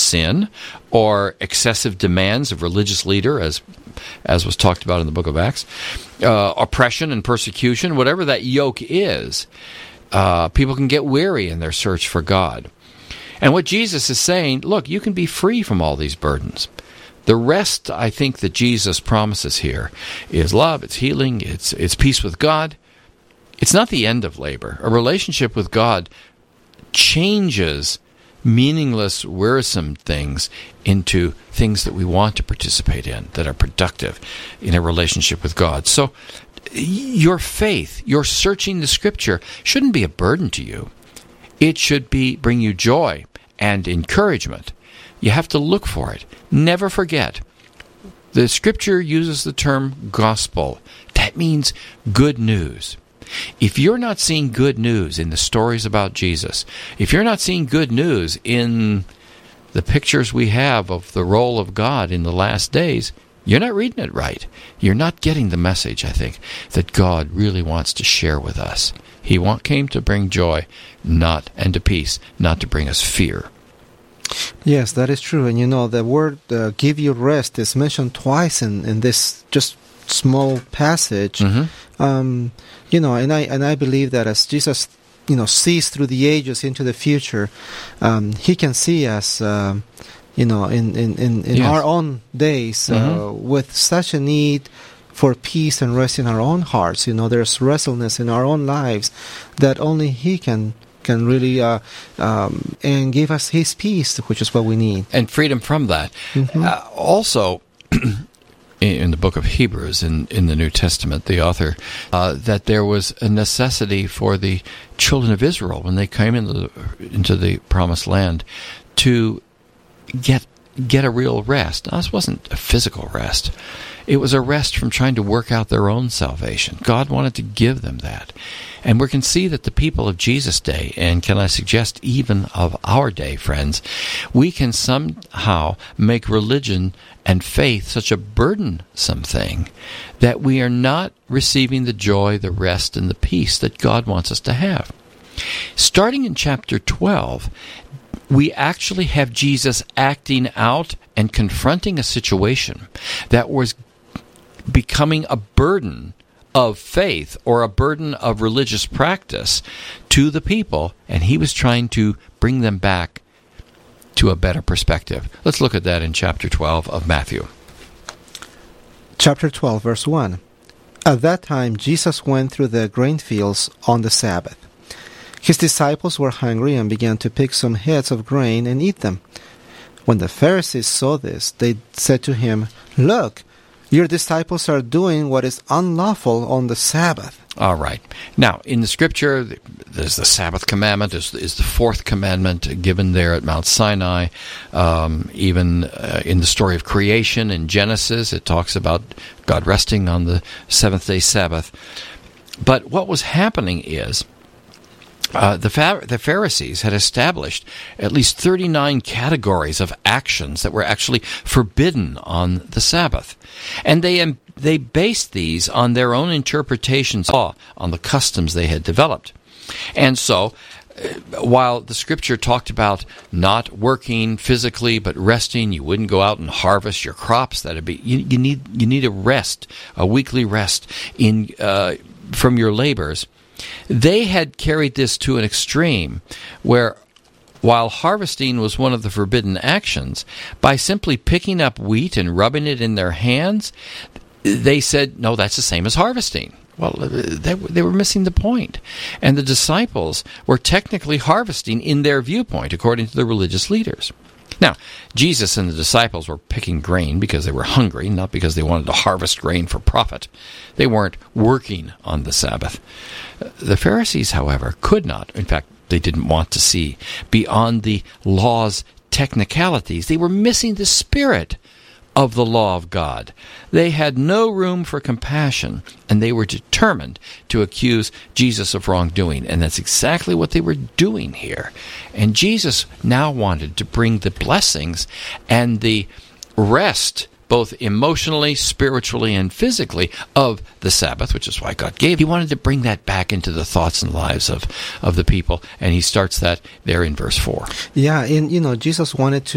sin or excessive demands of religious leader, as was talked about in the book of Acts, oppression and persecution, whatever that yoke is, people can get weary in their search for God. And what Jesus is saying, look, you can be free from all these burdens. The rest, I think, that Jesus promises here is love, it's healing, it's peace with God. It's not the end of labor. A relationship with God changes meaningless, wearisome things into things that we want to participate in, that are productive in a relationship with God. So your faith, your searching the Scripture, shouldn't be a burden to you. It should bring you joy and encouragement. You have to look for it. Never forget, the Scripture uses the term gospel. That means good news. If you're not seeing good news in the stories about Jesus, if you're not seeing good news in the pictures we have of the role of God in the last days, you're not reading it right. You're not getting the message, I think, that God really wants to share with us. He came to bring joy, and to peace, not to bring us fear. Yes, that is true. And the word give you rest is mentioned twice in this just small passage. Mm-hmm. And I believe that as Jesus, sees through the ages into the future, he can see us, in yes. our own days, mm-hmm. with such a need for peace and rest in our own hearts. There's restlessness in our own lives that only he can really and give us his peace, which is what we need. And freedom from that. Mm-hmm. Also, in the book of Hebrews, in the New Testament, the author, that there was a necessity for the children of Israel, when they came into the promised land, to get a real rest. Now, this wasn't a physical rest. It was a rest from trying to work out their own salvation. God wanted to give them that. And we can see that the people of Jesus' day, and can I suggest even of our day, friends, we can somehow make religion and faith such a burdensome thing that we are not receiving the joy, the rest, and the peace that God wants us to have. Starting in chapter 12, we actually have Jesus acting out and confronting a situation that was becoming a burden of faith or a burden of religious practice to the people, and he was trying to bring them back to a better perspective. Let's look at that in chapter 12 of Matthew. Chapter 12, verse 1. At that time, Jesus went through the grain fields on the Sabbath. His disciples were hungry and began to pick some heads of grain and eat them. When the Pharisees saw this, they said to him, "Look, your disciples are doing what is unlawful on the Sabbath." All right. Now, in the Scripture, there's the Sabbath commandment, is the fourth commandment given there at Mount Sinai. Even in the story of creation in Genesis, it talks about God resting on the seventh-day Sabbath. But what was happening is the Pharisees had established at least 39 categories of actions that were actually forbidden on the Sabbath. And they based these on their own interpretations of law, on the customs they had developed. And so, while the Scripture talked about not working physically but resting, you wouldn't go out and harvest your crops. That'd be you need a rest, a weekly rest from your labors. They had carried this to an extreme where, while harvesting was one of the forbidden actions, by simply picking up wheat and rubbing it in their hands, they said, no, that's the same as harvesting. Well, they were missing the point. And the disciples were technically harvesting in their viewpoint, according to the religious leaders. Now, Jesus and the disciples were picking grain because they were hungry, not because they wanted to harvest grain for profit. They weren't working on the Sabbath. The Pharisees, however, could not, in fact, they didn't want to see beyond the law's technicalities. They were missing the spirit of the law of God. They had no room for compassion, and they were determined to accuse Jesus of wrongdoing, and that's exactly what they were doing here. And Jesus now wanted to bring the blessings and the rest, both emotionally, spiritually, and physically, of the Sabbath, which is why God gave. He wanted to bring that back into the thoughts and lives of the people, and he starts that there in verse 4. Yeah, and Jesus wanted